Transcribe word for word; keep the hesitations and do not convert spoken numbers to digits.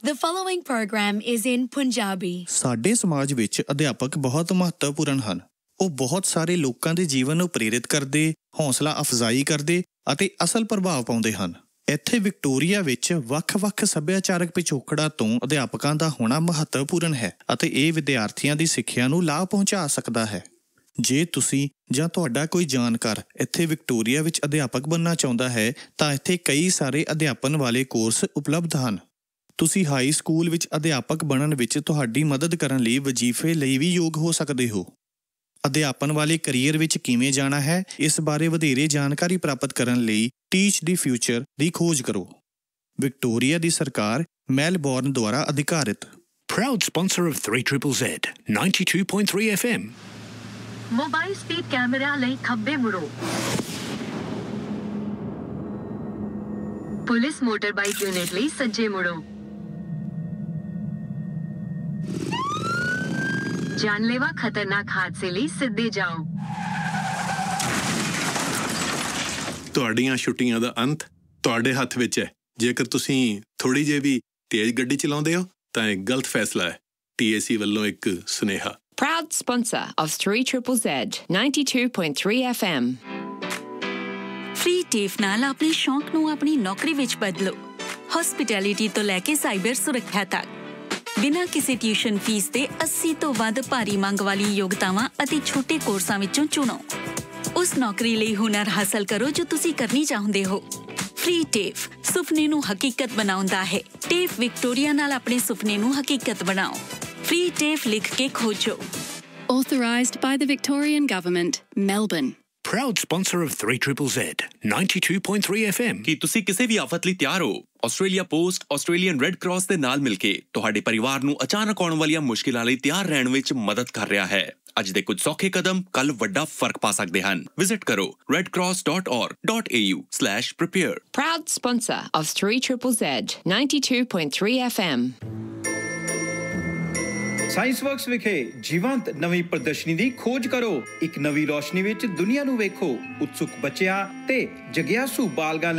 The following program is in Punjabi. ਸਾਡੇ ਸਮਾਜ ਵਿੱਚ ਅਧਿਆਪਕ ਬਹੁਤ ਮਹੱਤਵਪੂਰਨ ਹਨ। ਉਹ ਬਹੁਤ ਸਾਰੇ ਲੋਕਾਂ ਦੇ ਜੀਵਨ ਨੂੰ ਪ੍ਰੇਰਿਤ ਕਰਦੇ, ਹੌਸਲਾ ਅਫਜ਼ਾਈ ਕਰਦੇ ਅਤੇ ਅਸਲ ਪ੍ਰਭਾਵ ਪਾਉਂਦੇ ਹਨ। ਇੱਥੇ ਵਿਕਟੋਰੀਆ ਵਿੱਚ ਵੱਖ-ਵੱਖ ਸੱਭਿਆਚਾਰਕ ਪਿਛੋਕੜਾਂ ਤੋਂ ਅਧਿਆਪਕਾਂ ਦਾ ਹੋਣਾ ਮਹੱਤਵਪੂਰਨ ਹੈ ਅਤੇ ਇਹ ਵਿਦਿਆਰਥੀਆਂ ਦੀ ਸਿੱਖਿਆ ਨੂੰ ਲਾਭ ਪਹੁੰਚਾ ਸਕਦਾ ਹੈ। ਜੇ ਤੁਸੀਂ ਜਾਂ ਤੁਹਾਡਾ ਕੋਈ ਜਾਣਕਾਰ ਇੱਥੇ ਵਿਕਟੋਰੀਆ ਵਿੱਚ ਅਧਿਆਪਕ ਬਣਨਾ ਚਾਹੁੰਦਾ ਹੈ ਤਾਂ ਇੱਥੇ ਕਈ ਸਾਰੇ ਅਧਿਆਪਨ ਵਾਲੇ ਕੋਰਸ ਉਪਲਬਧ ਹਨ। ਤੁਸੀਂ ਹਾਈ ਸਕੂਲ ਵਿੱਚ ਅਧਿਆਪਕ ਬਣਨ ਵਿੱਚ ਤੁਹਾਡੀ ਮਦਦ ਕਰਨ ਲਈ ਵਜ਼ੀਫੇ ਲਈ ਵੀ ਯੋਗ ਹੋ ਸਕਦੇ ਹੋ। ਅਧਿਆਪਨ ਵਾਲੇ ਕਰੀਅਰ ਵਿੱਚ ਕਿਵੇਂ ਜਾਣਾ ਹੈ, ਇਸ ਬਾਰੇ ਵਧੇਰੇ ਜਾਣਕਾਰੀ ਪ੍ਰਾਪਤ ਕਰਨ ਲਈ ਟੀਚ ਦੀ ਫਿਊਚਰ ਦੀ ਖੋਜ ਕਰੋ। ਵਿਕਟੋਰੀਆ ਦੀ ਸਰਕਾਰ ਮੈਲਬੌਰਨ ਦੁਆਰਾ ਅਧਿਕਾਰਿਤ। Proud sponsor of three triple Z, ninety-two point three F M. Mobile speed camera ਲਈ ਖੱਬੇ ਮੁੜੋ। ਪੁਲਿਸ ਮੋਟਰਬਾਈਕ ਯੂਨਿਟ ਲਈ ਸੱਜੇ ਮੁੜੋ। ਜਾਨਲੇਵਾ ਖਤਰਨਾਕ ਹਾਦਸੇ ਲਈ ਸਿੱਧੇ ਜਾਓ। ਤੁਹਾਡੀਆਂ ਛੁੱਟੀਆਂ ਦਾ ਅੰਤ ਤੁਹਾਡੇ ਹੱਥ ਵਿੱਚ ਹੈ। ਜੇਕਰ ਤੁਸੀਂ ਥੋੜੀ ਜਿਹੀ ਵੀ ਤੇਜ਼ ਗੱਡੀ ਚਲਾਉਂਦੇ ਹੋ ਤਾਂ ਇਹ ਗਲਤ ਫੈਸਲਾ ਹੈ। T A C ਵੱਲੋਂ ਇੱਕ ਸੁਨੇਹਾ। Proud sponsor of three triple Z, ninety-two point three F M. Free TAFE ਨਾਲ ਆਪਣੇ ਸ਼ੌਂਕ ਨੂੰ ਆਪਣੀ ਨੌਕਰੀ ਵਿੱਚ ਬਦਲੋ। ਹੌਸਪਿਟੈਲਿਟੀ ਤੋਂ ਲੈ ਕੇ ਸਾਈਬਰ ਸੁਰੱਖਿਆ ਤੱਕ ਬਿਨਾਂ ਕਿਸੇ ਟਿਊਸ਼ਨ ਫੀਸ ਦੇ ਅੱਸੀ ਤੋਂ ਵੱਧ ਭਾਰੀ ਮੰਗ ਵਾਲੀ ਯੋਗਤਾਵਾਂ ਅਤੇ ਛੋਟੇ ਕੋਰਸਾਂ ਵਿੱਚੋਂ ਚੁਣੋ। ਉਸ ਨੌਕਰੀ ਲਈ ਹੁਨਰ ਹਾਸਲ ਕਰੋ ਜੋ ਤੁਸੀਂ ਕਰਨੀ ਚਾਹੁੰਦੇ ਹੋ। ਫ੍ਰੀ ਟੇਫ ਸੁਪਨੇ ਨੂੰ ਹਕੀਕਤ ਬਣਾਉਂਦਾ ਹੈ। ਟੇਫ ਵਿਕਟੋਰੀਆ ਨਾਲ ਆਪਣੇ ਸੁਪਨੇ ਨੂੰ ਹਕੀਕਤ ਬਣਾਓ। ਫ੍ਰੀ ਟੇਫ ਲਿਖ ਕੇ ਖੋਜੋ। Authorised by the Victorian Government, Melbourne. Proud sponsor of three triple Z, ninety-two point three F M. ਕੀ ਤੁਸੀਂ ਕਿਸੇ ਵੀ ਆਫਤ ਲਈ ਤਿਆਰ ਹੋ? Australia post Australian red cross ਦੇ ਨਾਲ ਮਿਲ ਕੇ ਤੁਹਾਡੇ ਪਰਿਵਾਰ ਨੂੰ ਅਚਾਨਕ ਆਉਣ ਵਾਲੀਆਂ ਮੁਸ਼ਕਿਲਾਂ ਲਈ ਤਿਆਰ ਰਹਿਣ ਵਿੱਚ ਮਦਦ ਕਰ ਰਿਹਾ ਹੈ। ਅੱਜ ਦੇ ਕੁਝ ਸੌਖੇ ਕਦਮ ਕੱਲ ਵੱਡਾ ਫਰਕ ਪਾ ਸਕਦੇ ਹਨ। ਵਿਜ਼ਿਟ ਕਰੋ red cross dot org dot a u slash prepare. Proud sponsor of three triple Z, ninety-two point three F M. Science works ਵਿਖੇ ਜੀਵੰਤ ਨਵੀਂ ਪ੍ਰਦਰਸ਼ਨੀ ਦੀ ਖੋਜ ਕਰੋ। ਇੱਕ ਨਵੀਂ ਰੋਸ਼ਨੀ ਵਿੱਚ ਦੁਨੀਆ ਨੂੰ ਵੇਖੋ। ਉਤਸੁਕ ਬੱਚਿਆਂ ਤੇ ਜਗਿਆਸੂ ਬਾਲਗਾਂ